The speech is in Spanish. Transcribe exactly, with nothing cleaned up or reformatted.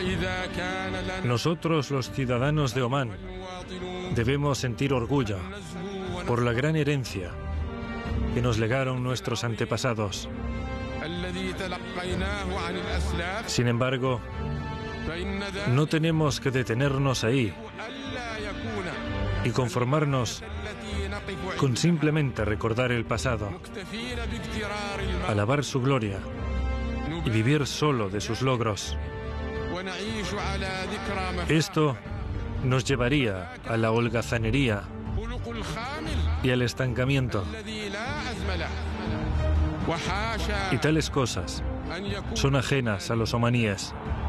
Nosotros, los ciudadanos de Omán, debemos sentir orgullo por la gran herencia que nos legaron nuestros antepasados. Sin embargo, no tenemos que detenernos ahí y conformarnos con simplemente recordar el pasado, alabar su gloria y vivir solo de sus logros. Esto nos llevaría a la holgazanería y al estancamiento. Y tales cosas son ajenas a los omaníes.